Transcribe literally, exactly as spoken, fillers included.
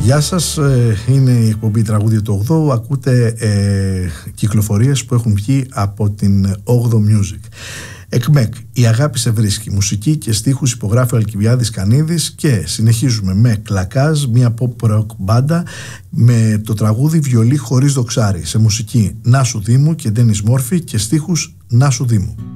Γεια σας, είναι η εκπομπή Τραγούδια του ογδόου. Ακούτε ε, κυκλοφορίες που έχουν βγει από την όγδοο Music. ΕΚΜΕΚ, η αγάπη σε βρίσκει. Μουσική και στίχους υπογράφει ο Αλκιβιάδης Κανίδης. Και συνεχίζουμε με Κλακάζ, μια pop rock μπάντα, με το τραγούδι Βιολί χωρίς δοξάρι, σε μουσική Νάσου Δήμου και Ντένις Μόρφη και στίχους Νάσου Δήμου.